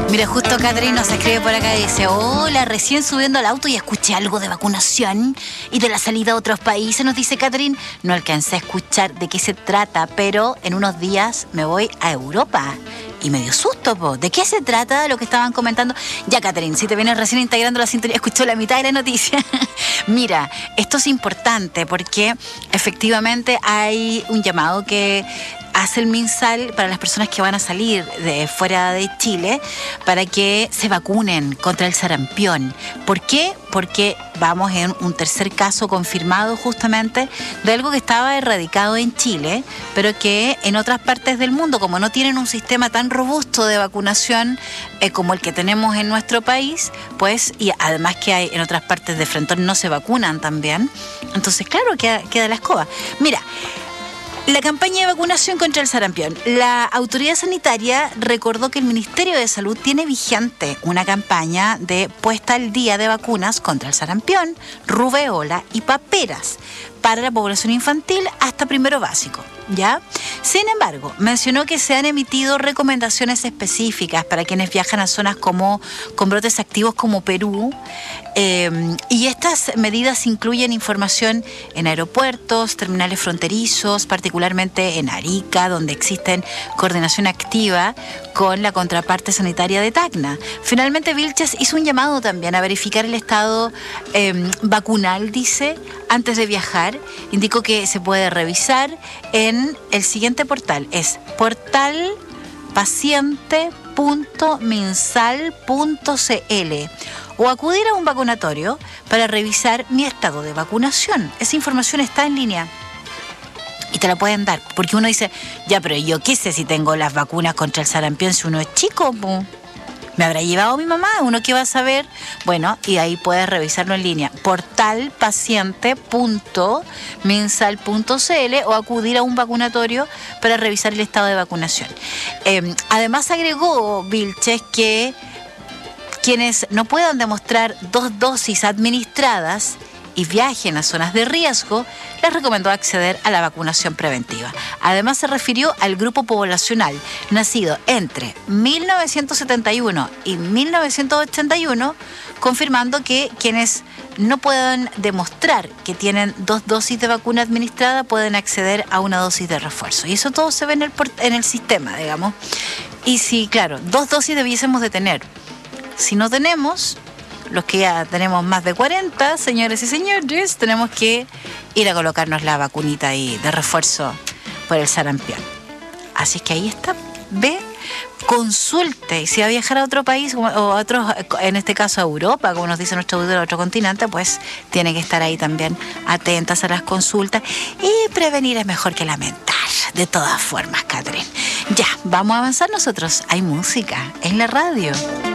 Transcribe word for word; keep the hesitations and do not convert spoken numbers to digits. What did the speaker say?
Mira, justo Catherine nos escribe por acá y dice: hola, recién subiendo al auto y escuché algo de vacunación y de la salida a otros países. Nos dice Catherine, no alcancé a escuchar de qué se trata, pero en unos días me voy a Europa. Y me dio susto, po. ¿De qué se trata lo que estaban comentando? Ya, Catherine, si te vienes recién integrando la sintonía, escuchó la mitad de la noticia. Mira, esto es importante porque efectivamente hay un llamado que hace el MinSal para las personas que van a salir de fuera de Chile para que se vacunen contra el sarampión. ¿Por qué? Porque vamos en un tercer caso confirmado justamente de algo que estaba erradicado en Chile, pero que en otras partes del mundo, como no tienen un sistema tan robusto de vacunación eh, como el que tenemos en nuestro país, pues, y además que hay en otras partes de Frontón no se vacunan también, entonces claro, queda, queda la escoba. Mira, la campaña de vacunación contra el sarampión. La autoridad sanitaria recordó que el Ministerio de Salud tiene vigente una campaña de puesta al día de vacunas contra el sarampión, rubeola y paperas para la población infantil hasta primero básico, ¿ya? Sin embargo, mencionó que se han emitido recomendaciones específicas para quienes viajan a zonas como con brotes activos como Perú, eh, y estas medidas incluyen información en aeropuertos, terminales fronterizos, particularmente en Arica, donde existen coordinación activa con la contraparte sanitaria de Tacna. Finalmente, Vilches hizo un llamado también a verificar el estado eh, vacunal, dice, antes de viajar. Indicó que se puede revisar en el siguiente portal, es portal paciente punto minsal punto cl, o acudir a un vacunatorio para revisar mi estado de vacunación. Esa información está en línea y te la pueden dar, porque uno dice, ya, pero yo qué sé si tengo las vacunas contra el sarampión si uno es chico, po. ¿Me habrá llevado mi mamá? ¿Uno qué va a saber? Bueno, y ahí puedes revisarlo en línea. portal paciente punto minsal punto cl o acudir a un vacunatorio para revisar el estado de vacunación. Eh, además agregó Vilches que quienes no puedan demostrar dos dosis administradas y viajen a zonas de riesgo, les recomendó acceder a la vacunación preventiva. Además, se refirió al grupo poblacional nacido entre mil novecientos setenta y uno y mil novecientos ochenta y uno, confirmando que quienes no puedan demostrar que tienen dos dosis de vacuna administrada pueden acceder a una dosis de refuerzo. Y eso todo se ve en el, en el sistema, digamos. Y si, claro, dos dosis debiésemos de tener. Si no tenemos, los que ya tenemos más de cuarenta, señores y señores, tenemos que ir a colocarnos la vacunita ahí de refuerzo por el sarampión. Así que ahí está, ve, consulte, y si va a viajar a otro país o a otros, en este caso a Europa, como nos dice nuestro auditor, a otro continente, pues tiene que estar ahí también atentas a las consultas, y prevenir es mejor que lamentar, de todas formas, Catherine. Ya, vamos a avanzar nosotros, hay música en la radio.